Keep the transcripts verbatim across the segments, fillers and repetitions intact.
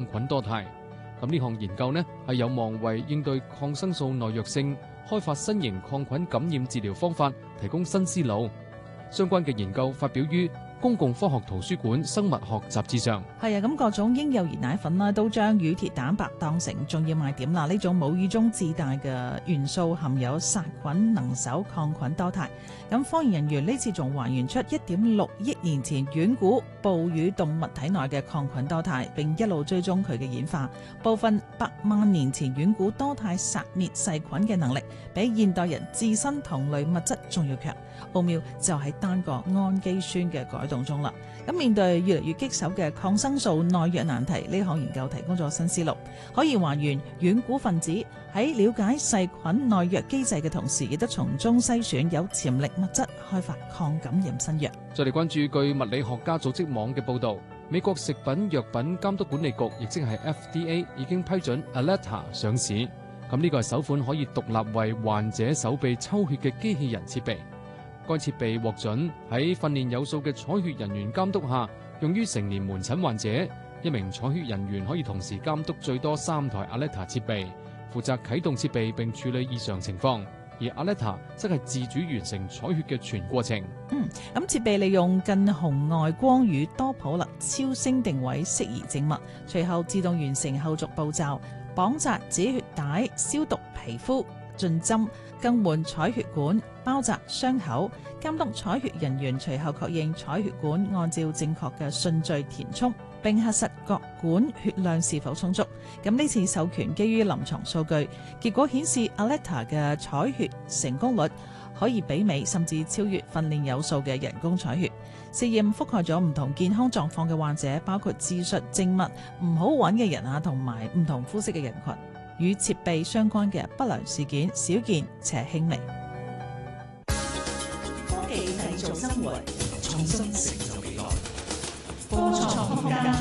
菌多肽。咁呢項研究呢係有望為應對抗生素耐藥性開發新型抗菌感染治療方法提供新思路。相關嘅研究發表於公共科學圖書館生物學雜誌上。 係啊，咁各種嬰幼兒奶粉啦，都將乳鐵蛋白當成重要賣點啦。呢種母乳中自帶嘅元素含有殺菌能手、抗菌多肽。咁科研人員呢次仲還原出一點六億年前遠古哺乳動物體內嘅抗菌多肽，並一路追蹤佢嘅演化。部分百萬年前遠古多肽殺滅細菌嘅能力，比現代人自身同類物質仲要強。奧妙就喺單個氨基酸嘅改動中啦。咁面對越嚟越棘手嘅抗生素耐藥難題，呢項研究提供咗新思路，可以還原遠古分子喺了解細菌耐藥機制嘅同時，亦都從中篩選有潛力物質，開發抗感染新藥。 再嚟關注據物理學家組織網嘅報導，美國食品藥品監督管理局，亦即係 F D A 已經批准 Aletta 上市。咁呢個係首款可以獨立為患者手臂抽血嘅機器人設備。該設備獲准喺訓練有素嘅採血人員監督下，用於成年門診患者。一名採血人員可以同時監督最多三台 Aletta 設備，負責啟動設備並處理異常情況。而 Aletta 則係自主完成採血嘅全過程。 嗯，咁設備利用近紅外光與多普勒超聲定位適宜靜脈，隨後自動完成後續步驟，綁紮止血帶、消毒皮膚、進針、更換採血管、包紮傷口，監督採血人員隨後確認採血管按照正確嘅順序填充，並核實各管血量是否充足。咁呢次授權基於臨床數據，結果顯示 Aletta 嘅採血成功率可以媲美甚至超越訓練有素嘅人工採血。試驗覆蓋咗唔同健康狀況嘅患者，包括自述靜脈唔好揾嘅人啊，同埋唔同膚色嘅人群。與設備相關嘅不良事件少見且輕微。 科技製造生活，創新成就未來。科創空間，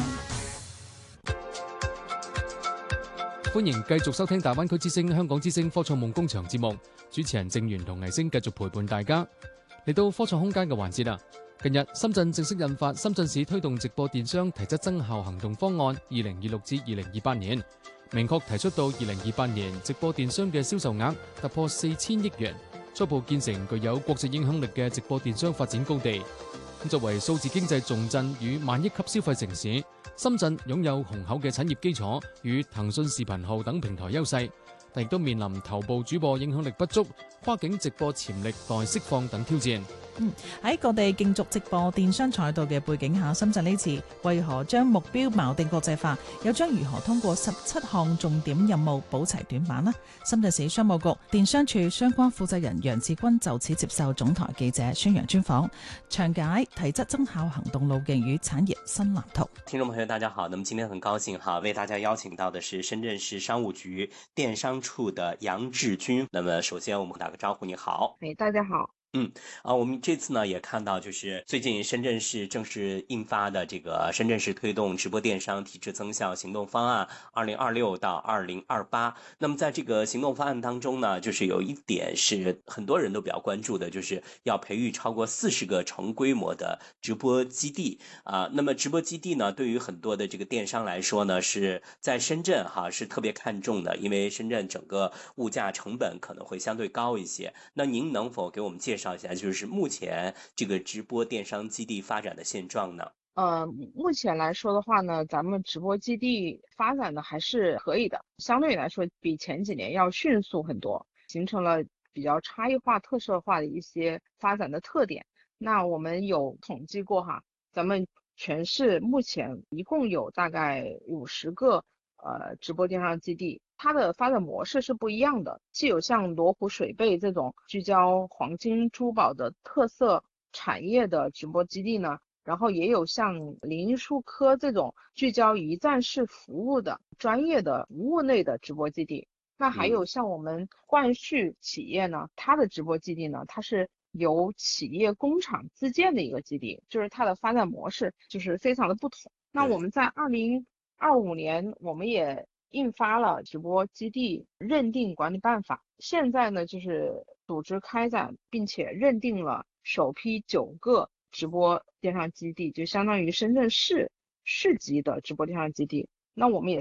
歡迎繼續收聽大灣區之聲、香港之聲科創夢工場節目，主持人鄭源同倪星繼續陪伴大家。嚟到科創空間嘅環節啦。近日，深圳正式印發《深圳市推動直播電商提質增效行動方案（二零二六至二零二八年）》，明確提出到二零二八年直播電商嘅銷售額突破四千億元，初步建成具有國際影響力嘅直播電商發展高地。作為數字經濟重鎮與萬億級消費城市，深圳擁有雄厚嘅產業基礎與騰訊視頻號等平台優勢，但亦都面臨頭部主播影響力不足、跨境直播潛力待釋放等挑戰。 嗯，喺各地競逐直播電商賽道嘅背景下，深圳呢次為何將目標錨定國際化，又將如何通過十七項重點任務補齊短板呢？深圳市商務局電商處相關負責人楊志軍就此接受總台記者宣揚專訪，詳解提質增效行動路徑與產業新藍圖。 聽眾朋友大家好，那麼今天很高興哈，為大家邀請到的是深圳市商務局電商處的楊志軍。那麼首先我們打個招呼，你好。 哎，大家好。 嗯啊，我們這次呢也看到，就是最近深圳市正式印發的這個深圳市推動直播電商提質增效行動方案二零二六到二零二八。那麼在這個行動方案當中呢，就是有一點是很多人都比較關注的，就是要培育超過四十個成規模的直播基地啊。那麼直播基地呢，對於很多的這個電商來說呢，是在深圳哈是特別看重的，因為深圳整個物價成本可能會相對高一些。那您能否給我們介紹介紹一下，就是目前這個直播電商基地發展的現狀呢？ 呃，目前來說的話呢，咱們直播基地發展的還是可以的，相對來說比前幾年要迅速很多，形成了比較差異化、特色化的一些發展的特點。那我們有統計過哈，咱們全市目前一共有大概五十個呃直播電商基地。它的發展模式是不一樣的，既有像羅湖水貝這種聚焦黃金珠寶的特色產業的直播基地呢，然後也有像林書科這種聚焦一站式服務的專業的服務類的直播基地。那還有像我們冠旭企業呢，它的直播基地呢，它是由企業工廠自建的一個基地，就是它的發展模式就是非常的不同。那我們在二零二五年，我們也印發了直播基地認定管理辦法，現在呢就是組織開展，並且認定了首批九個直播電商基地，就相當於深圳市市級的直播電商基地。那我們也